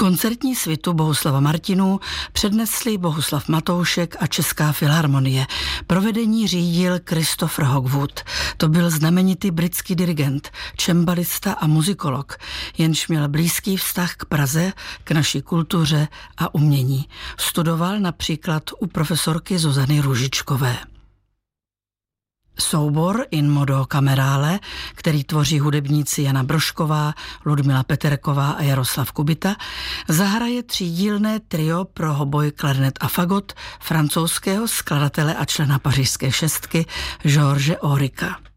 Koncertní svitu Bohuslava Martinů přednesli Bohuslav Matoušek a Česká filharmonie. Provedení řídil Christopher Hogwood. To byl znamenitý britský dirigent, čembalista a muzikolog, jenž měl blízký vztah k Praze, k naší kultuře a umění. Studoval například u profesorky Zuzany Růžičkové. Soubor In modo camerale, který tvoří hudebníci Jana Brožková, Ludmila Peterková a Jaroslav Kubita, zahraje třídílné trio pro hoboj, klarinet a fagot francouzského skladatele a člena Pařížské šestky George Aurica.